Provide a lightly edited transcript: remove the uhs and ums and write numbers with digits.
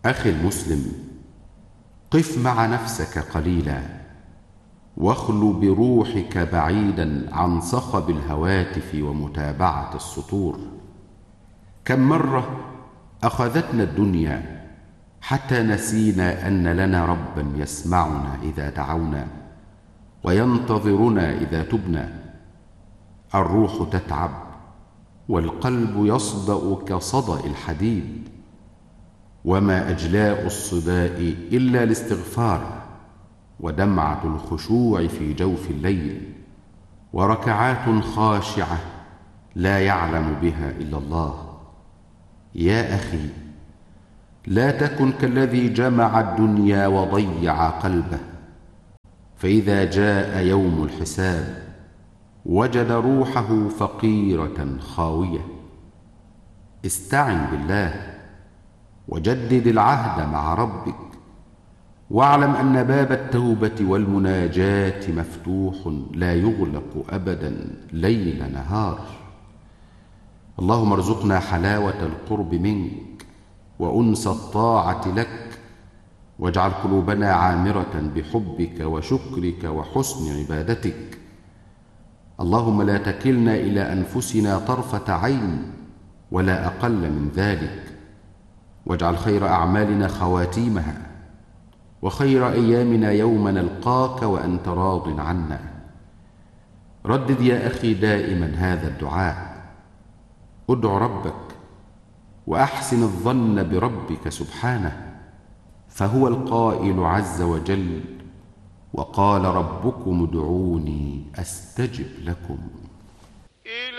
أخي المسلم، قف مع نفسك قليلا، واخل بروحك بعيدا عن صخب الهواتف ومتابعة السطور. كم مرة أخذتنا الدنيا حتى نسينا أن لنا ربا يسمعنا إذا دعونا وينتظرنا إذا تبنا. الروح تتعب والقلب يصدأ كصدأ الحديد، وما أجلاء الصداء إلا الاستغفار ودمعة الخشوع في جوف الليل وركعات خاشعة لا يعلم بها إلا الله. يا أخي، لا تكن كالذي جمع الدنيا وضيع قلبه، فإذا جاء يوم الحساب وجد روحه فقيرة خاوية. استعن بالله وجدد العهد مع ربك، واعلم أن باب التوبة والمناجاة مفتوح لا يغلق أبدا ليل نهار. اللهم ارزقنا حلاوة القرب منك وأنس الطاعة لك، واجعل قلوبنا عامرة بحبك وشكرك وحسن عبادتك. اللهم لا تكلنا إلى أنفسنا طرفة عين ولا أقل من ذلك، واجعل خير أعمالنا خواتيمها، وخير أيامنا يوم نلقاك وأنت راض عنا. ردد يا أخي دائما هذا الدعاء، ادع ربك وأحسن الظن بربك سبحانه، فهو القائل عز وجل: وقال ربكم ادعوني أستجب لكم.